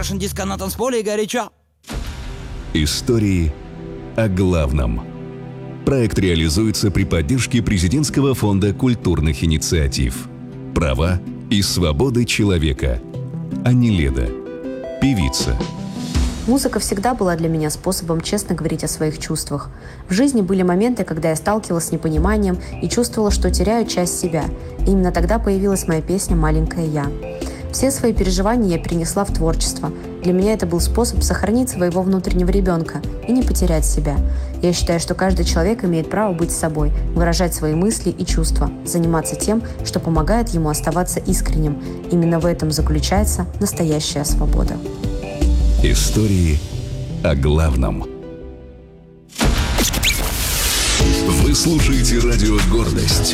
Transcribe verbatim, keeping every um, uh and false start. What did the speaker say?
Russian Disco на танцполе и горячо. Истории о главном. Проект реализуется при поддержке Президентского фонда культурных инициатив. Права и свободы человека. Аниледа. Певица. Музыка всегда была для меня способом честно говорить о своих чувствах. В жизни были моменты, когда я сталкивалась с непониманием и чувствовала, что теряю часть себя. И именно тогда появилась моя песня «Маленькая я». Все свои переживания я перенесла в творчество. Для меня это был способ сохранить своего внутреннего ребенка и не потерять себя. Я считаю, что каждый человек имеет право быть собой, выражать свои мысли и чувства, заниматься тем, что помогает ему оставаться искренним. Именно в этом заключается настоящая свобода. Истории о главном. Вы слушаете радио «Гордость».